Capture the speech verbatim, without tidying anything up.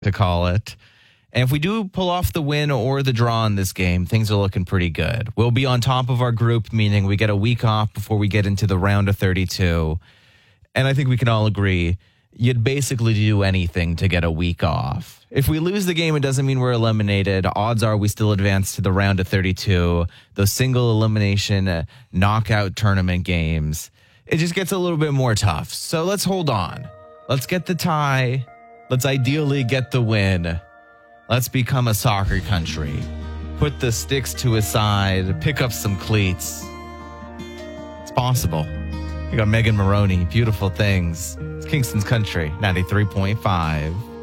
to call it. And if we do pull off the win or the draw in this game, things are looking pretty good. We'll be on top of our group, meaning we get a week off before we get into the round of thirty-two. And I think we can all agree you'd basically do anything to get a week off. If we lose the game, it doesn't mean we're eliminated. Odds are we still advance to the round of thirty-two. Those single elimination uh, knockout tournament games. It just gets a little bit more tough. So let's hold on. Let's get the tie. Let's ideally get the win. Let's become a soccer country. Put the sticks to a side. Pick up some cleats. It's possible. You got Megan Maroney. Beautiful things. It's Kingston's Country, ninety-three point five.